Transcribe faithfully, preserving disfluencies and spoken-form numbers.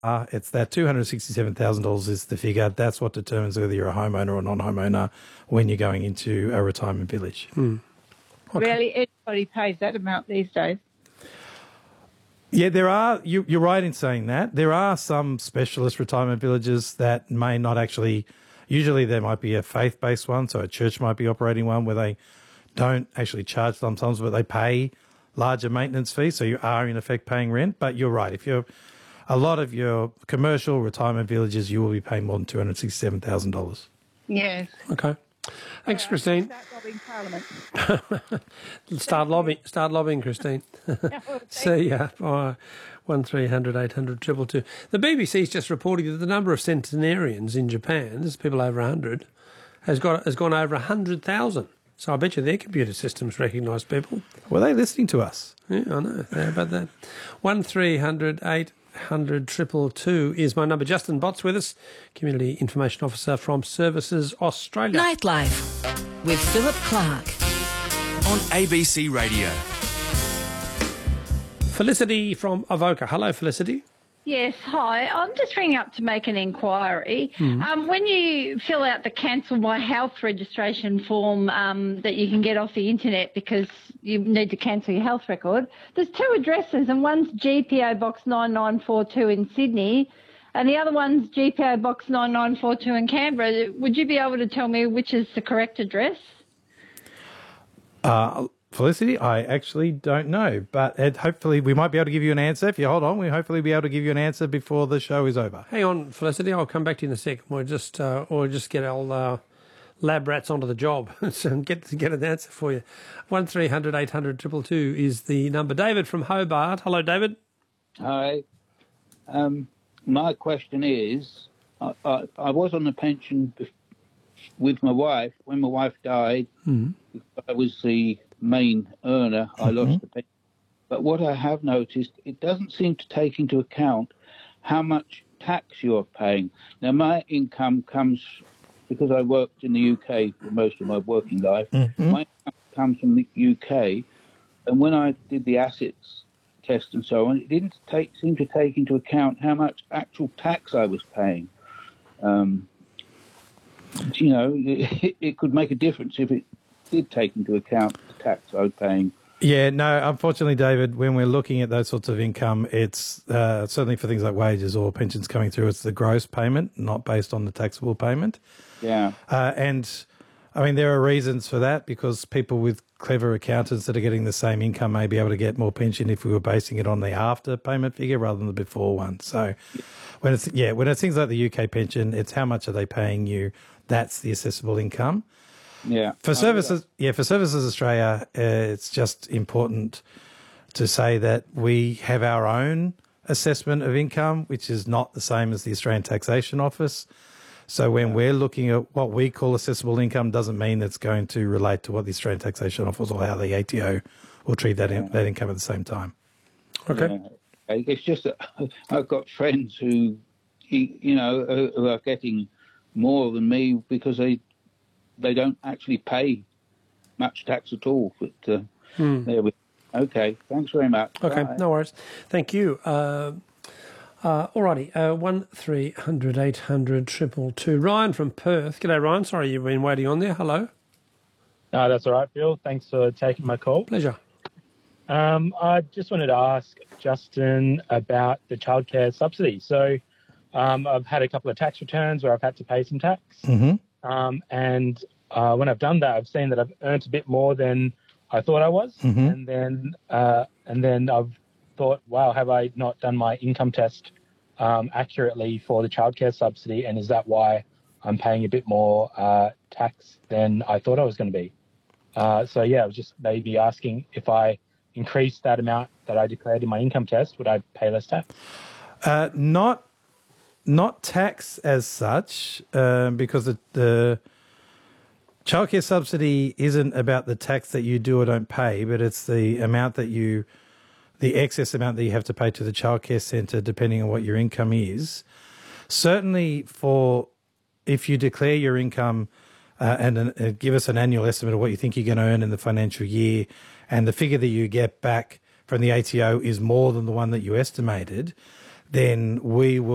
Uh, it's that two hundred sixty-seven thousand dollars is the figure. That's what determines whether you're a homeowner or non-homeowner when you're going into a retirement village. Hmm. Okay. Really, everybody pays that amount these days. Yeah, there are, you, you're right in saying that. There are some specialist retirement villages that may not actually, usually there might be a faith-based one, so a church might be operating one where they don't actually charge lump sums, but they pay larger maintenance fees, so you are in effect paying rent. But you're right, if you're a lot of your commercial retirement villages, you will be paying more than two hundred sixty-seven thousand dollars. Yes. Okay. Thanks, All right, Christine. Start lobbying Parliament. start lobbying, start lobbying, Christine. See ya. Oh, one three hundred eight hundred triple two. The B B C's just reporting that the number of centenarians in Japan, there's people over one hundred, has got has gone over one hundred thousand. So I bet you their computer systems recognise people. Were they listening to us? Yeah, I know. How about that? One three hundred eight hundred triple two is my number. Justin Bott's with us, Community Information Officer from Services Australia. Nightlife with Philip Clark on A B C Radio. Felicity from Avoca. Hello, Felicity. Yes, hi. I'm just ringing up to make an inquiry. Mm. Um, when you fill out the cancel my health registration form um, that you can get off the internet because you need to cancel your health record, there's two addresses and one's G P O Box nine nine four two in Sydney and the other one's G P O Box nine nine four two in Canberra. Would you be able to tell me which is the correct address? Uh, Felicity, I actually don't know, but Ed, hopefully we might be able to give you an answer. If you hold on, we'll hopefully be able to give you an answer before the show is over. Hang on, Felicity, I'll come back to you in a second. We'll just, uh, or just get our uh, lab rats onto the job and get, get an answer for you. one three hundred eight hundred two two two is the number. David from Hobart. Hello, David. Hi. Um, my question is, I, I, I was on a pension with my wife. When my wife died, mm. I was the main earner. I Mm-hmm. lost the pension. But what I have noticed, it doesn't seem to take into account how much tax you're paying. Now, my income comes, because I worked in the U K for most of my working life, Mm-hmm. my income comes from the U K, and when I did the assets test and so on, it didn't take, seem to take into account how much actual tax I was paying. Um, you know, it, it could make a difference if it did take into account the tax I was paying. Yeah, no, unfortunately, David, when we're looking at those sorts of income, it's uh, certainly for things like wages or pensions coming through, it's the gross payment, not based on the taxable payment. Yeah. Uh, and, I mean, there are reasons for that because people with clever accountants that are getting the same income may be able to get more pension if we were basing it on the after payment figure rather than the before one. So when it's, yeah, when it's things like the U K pension, it's how much are they paying you? That's the assessable income. Yeah. For services, yeah, for Services Australia, uh, it's just important to say that we have our own assessment of income, which is not the same as the Australian Taxation Office. So when yeah. we're looking at what we call assessable income, doesn't mean it's going to relate to what the Australian Taxation Office or how the A T O will treat that, yeah. in, that income at the same time. Okay. Yeah. It's just that I've got friends who, you know, who are getting more than me because they they don't actually pay much tax at all. But uh, hmm. there we okay. Thanks very much. Okay, Bye. no worries. Thank you. Uh, uh, alrighty, uh, one three hundred eight hundred triple two. Ryan from Perth. G'day, Ryan. Sorry you've been waiting on there. Hello. No, that's all right, Phil. Thanks for taking my call. Pleasure. Um, I just wanted to ask Justin about the childcare subsidy. So um, I've had a couple of tax returns where I've had to pay some tax. Mm-hmm. Um, and uh, when I've done that, I've seen that I've earned a bit more than I thought I was. Mm-hmm. And then uh, and then I've thought, wow, have I not done my income test um, accurately for the childcare subsidy? And is that why I'm paying a bit more uh, tax than I thought I was going to be? Uh, so, yeah, I was just maybe asking if I increase that amount that I declared in my income test, would I pay less tax? Uh, not not tax as such, um, because the, the childcare subsidy isn't about the tax that you do or don't pay, but it's the amount that you, the excess amount that you have to pay to the childcare centre depending on what your income is. Certainly for, if you declare your income uh, and uh, give us an annual estimate of what you think you're going to earn in the financial year, and the figure that you get back from the A T O is more than the one that you estimated, then we will